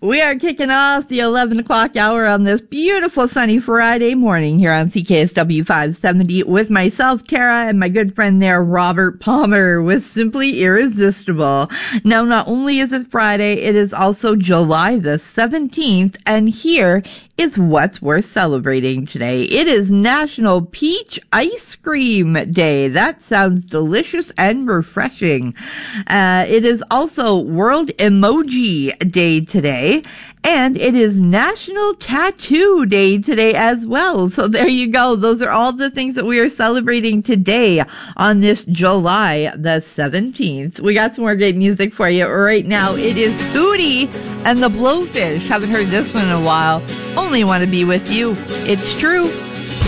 We are kicking off the 11 o'clock hour on this beautiful sunny Friday morning here on CKSW 570 with myself, Tara, and my good friend there, Robert Palmer, with Simply Irresistible. Now, not only is it Friday, it is also July the 17th, and here is what's worth celebrating today. It is National Peach Ice Cream Day. That sounds delicious and refreshing. It is also World Emoji Day today, and it is National Tattoo Day today as well. So there you go. Those are all the things that we are celebrating today on this July the 17th. We got some more great music for you right now. It is Hootie and the Blowfish. Haven't heard this one in a while. Only Want to Be With You. It's true.